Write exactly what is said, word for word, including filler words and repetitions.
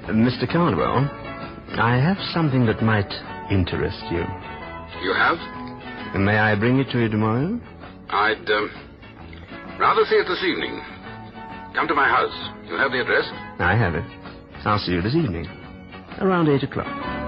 Mister Caldwell, I have something that might interest you. You have? May I bring it to you tomorrow? I'd um, rather see it this evening. Come to my house. You have the address? I have it. I'll see you this evening, around eight o'clock.